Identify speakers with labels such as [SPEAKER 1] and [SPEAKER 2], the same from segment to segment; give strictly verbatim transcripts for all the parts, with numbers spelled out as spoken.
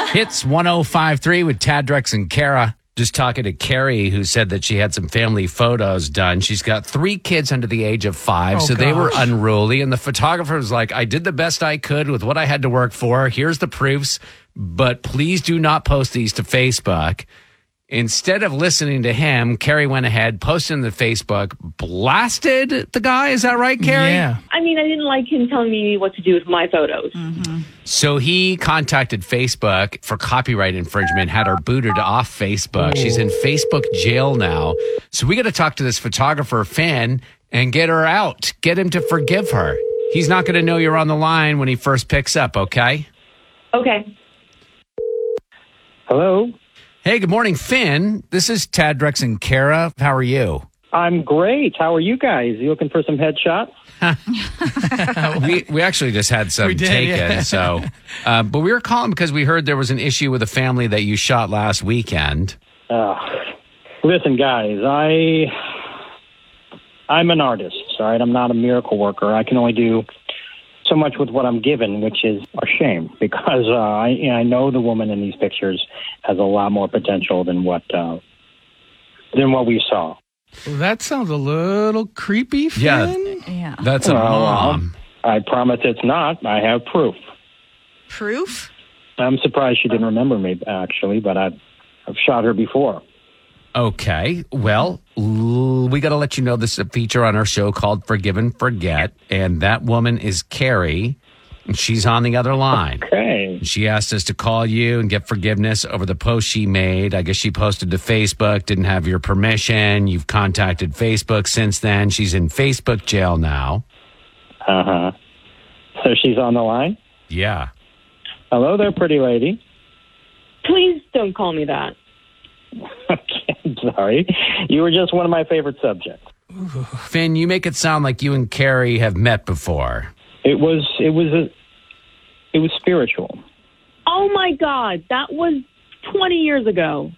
[SPEAKER 1] Hits one oh five point three with Tad, Drex, and Kara. Just talking to Carrie, who said that she had some family photos done. She's got three kids under the age of five,
[SPEAKER 2] Oh,
[SPEAKER 1] so they were
[SPEAKER 2] gosh.
[SPEAKER 1] unruly. And the photographer was like, I did the best I could with what I had to work for. Here's the proofs, but please do not post these to Facebook. Instead of listening to him, Carrie went ahead, posted on the Facebook, blasted the guy. Is that right, Carrie?
[SPEAKER 2] Yeah.
[SPEAKER 3] I mean, I didn't like him telling me what to do with my photos.
[SPEAKER 1] So he contacted Facebook for copyright infringement, had her booted off Facebook. She's in Facebook jail now. So we got to talk to this photographer, Finn, and get her out. Get him to forgive her. He's not going to know you're on the line when he first picks up, okay?
[SPEAKER 3] Okay.
[SPEAKER 4] Hello.
[SPEAKER 1] Hey, good morning, Finn. This is Tad, Drex, and Kara. How are you?
[SPEAKER 4] I'm great. How are you guys? You looking for some headshots?
[SPEAKER 1] we we actually just had some
[SPEAKER 2] We did,
[SPEAKER 1] taken,
[SPEAKER 2] yeah.
[SPEAKER 1] so uh, but we were calling because we heard there was an issue with a family that you shot last weekend.
[SPEAKER 4] Uh, listen, guys, I I'm an artist. All right, I'm not a miracle worker. I can only do so much with what I'm given, which is a shame because uh, I I know the woman in these pictures has a lot more potential than what uh, than what we saw.
[SPEAKER 2] Well, that sounds a little creepy, Finn.
[SPEAKER 1] Yeah.
[SPEAKER 5] Yeah.
[SPEAKER 1] That's a
[SPEAKER 4] Well,
[SPEAKER 1] mom.
[SPEAKER 4] I promise it's not. I have proof.
[SPEAKER 5] Proof?
[SPEAKER 4] I'm surprised she didn't remember me, actually, but I've, I've shot her before.
[SPEAKER 1] Okay. Well, l- we got to let you know this is a feature on our show called Forgive and Forget. And that woman is Carrie. And she's on the other line.
[SPEAKER 4] Okay.
[SPEAKER 1] She asked us to call you and get forgiveness over the post she made. I guess she posted to Facebook, didn't have your permission. You've contacted Facebook since then. She's in Facebook jail now.
[SPEAKER 4] Uh-huh. So she's on the line?
[SPEAKER 1] Yeah.
[SPEAKER 4] Hello there, pretty lady.
[SPEAKER 3] Please don't call me that.
[SPEAKER 4] Okay, I'm sorry. You were just one of my favorite subjects.
[SPEAKER 1] Finn, you make it sound like you and Carrie have met before.
[SPEAKER 4] It was, it was, a, it was spiritual.
[SPEAKER 3] Oh, my God. That was twenty years ago.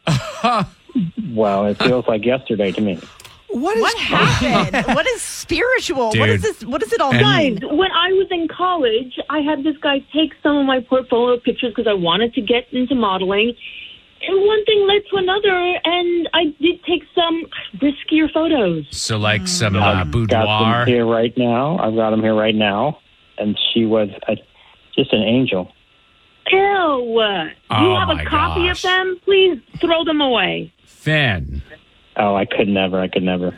[SPEAKER 4] Well, it feels like yesterday to me.
[SPEAKER 2] What is
[SPEAKER 5] What happened? What is spiritual? What is
[SPEAKER 1] Dude.
[SPEAKER 5] this? What does it all
[SPEAKER 1] And-
[SPEAKER 5] mean?
[SPEAKER 3] Guys, when I was in college, I had this guy take some of my portfolio pictures because I wanted to get into modeling. And one thing led to another, and I did take some riskier photos.
[SPEAKER 1] So like some uh,
[SPEAKER 4] I've got
[SPEAKER 1] boudoir.
[SPEAKER 4] them here right now. I've got them here right now. And she was a, just an angel.
[SPEAKER 3] Ew. Do
[SPEAKER 1] Oh,
[SPEAKER 3] you have
[SPEAKER 1] my
[SPEAKER 3] a copy
[SPEAKER 1] gosh.
[SPEAKER 3] of them? Please throw them away.
[SPEAKER 1] Finn.
[SPEAKER 4] Oh, I could never. I could never.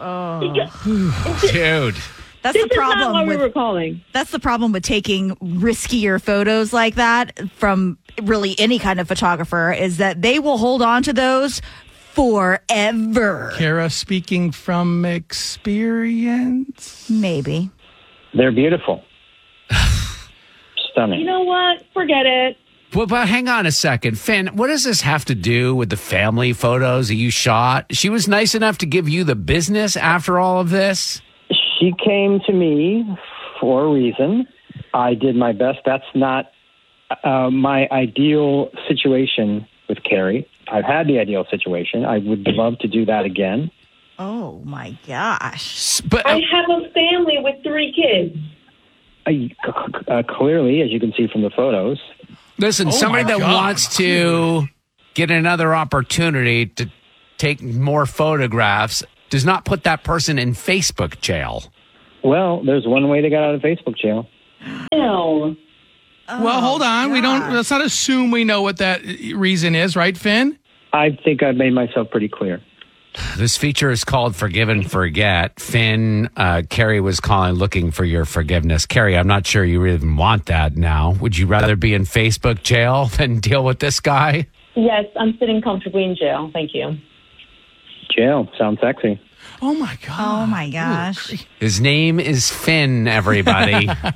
[SPEAKER 1] Dude.
[SPEAKER 5] That's
[SPEAKER 3] This
[SPEAKER 5] the
[SPEAKER 3] is not
[SPEAKER 5] problem
[SPEAKER 3] what we
[SPEAKER 5] with
[SPEAKER 3] were calling.
[SPEAKER 5] that's the problem with taking riskier photos like that from really any kind of photographer is that they will hold on to those forever.
[SPEAKER 2] Kara speaking from experience?
[SPEAKER 5] Maybe.
[SPEAKER 4] They're beautiful. Stunning.
[SPEAKER 3] You know what? Forget it.
[SPEAKER 1] Well, but hang on a second. Finn, what does this have to do with the family photos that you shot? She was nice enough to give you the business after all of this?
[SPEAKER 4] She came to me for a reason. I did my best. That's not uh, my ideal situation with Carrie. I've had the ideal situation. I would love to do that again.
[SPEAKER 5] Oh my gosh.
[SPEAKER 1] But
[SPEAKER 3] I have a family with three kids.
[SPEAKER 4] I, uh, clearly, as you can see from the photos.
[SPEAKER 1] listen,
[SPEAKER 2] Oh
[SPEAKER 1] somebody
[SPEAKER 2] my
[SPEAKER 1] that
[SPEAKER 2] God.
[SPEAKER 1] wants to get another opportunity to take more photographs does not put that person in Facebook jail.
[SPEAKER 4] Well, there's one way to get out of Facebook jail.
[SPEAKER 3] Ew.
[SPEAKER 2] well, hold on. We don't. Let's not assume we know what that reason is, right, Finn?
[SPEAKER 4] I think I've made myself pretty clear.
[SPEAKER 1] This feature is called Forgive and Forget. Finn, uh, Carrie was calling looking for your forgiveness. Carrie, I'm not sure you even want that now. Would you rather be in Facebook jail than deal with this guy?
[SPEAKER 3] Yes, I'm sitting comfortably in jail. Thank you.
[SPEAKER 4] Jail sounds sexy.
[SPEAKER 2] Oh my God.
[SPEAKER 5] Oh my gosh.
[SPEAKER 1] His name is Finn, everybody.
[SPEAKER 6] Tad,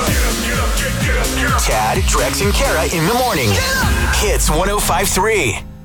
[SPEAKER 6] Drex, and Kara in the morning. Hits one oh five point three.